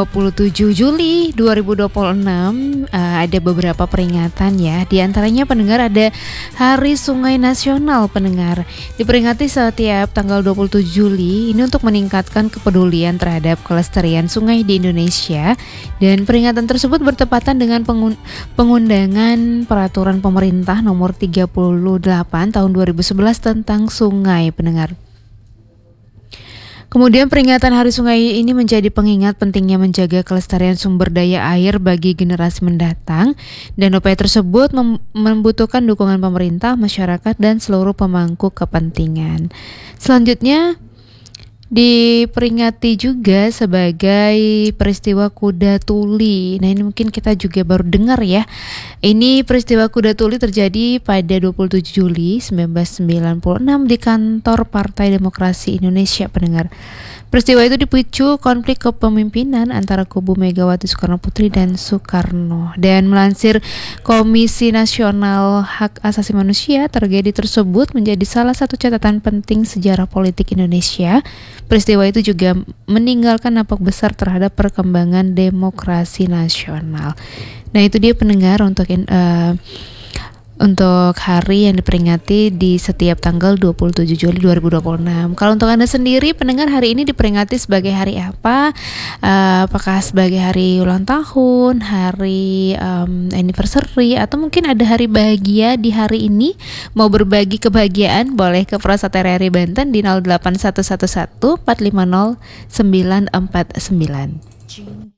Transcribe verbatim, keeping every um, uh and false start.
dua puluh tujuh Juli dua ribu dua puluh enam uh, ada beberapa peringatan ya. Di antaranya pendengar ada Hari Sungai Nasional pendengar. Diperingati setiap tanggal dua puluh tujuh Juli ini untuk meningkatkan kepedulian terhadap kelestarian sungai di Indonesia. Dan peringatan tersebut bertepatan dengan pengun- pengundangan peraturan pemerintah nomor tiga puluh delapan tahun dua ribu sebelas tentang sungai pendengar. Kemudian peringatan Hari Sungai ini menjadi pengingat pentingnya menjaga kelestarian sumber daya air bagi generasi mendatang, dan upaya tersebut mem- membutuhkan dukungan pemerintah, masyarakat, dan seluruh pemangku kepentingan. Selanjutnya diperingati juga sebagai peristiwa kuda tuli. Nah, ini mungkin kita juga baru dengar ya. Ini peristiwa kuda tuli terjadi pada dua puluh tujuh Juli seribu sembilan ratus sembilan puluh enam di kantor Partai Demokrasi Indonesia pendengar. Peristiwa itu dipicu konflik kepemimpinan antara kubu Megawati Soekarnoputri dan Soekarno. Dan melansir Komisi Nasional Hak Asasi Manusia, tragedi tersebut menjadi salah satu catatan penting sejarah politik Indonesia. Peristiwa itu juga meninggalkan dampak besar terhadap perkembangan demokrasi nasional. Nah, itu dia pendengar untuk uh, untuk hari yang diperingati di setiap tanggal dua puluh tujuh Juli dua ribu dua puluh enam. Kalau untuk Anda sendiri pendengar, hari ini diperingati sebagai hari apa? Uh, apakah sebagai hari ulang tahun, hari um, anniversary, atau mungkin ada hari bahagia di hari ini? Mau berbagi kebahagiaan? Boleh ke Prasa T R R I Banten di nol delapan satu satu satu empat lima nol sembilan empat sembilan.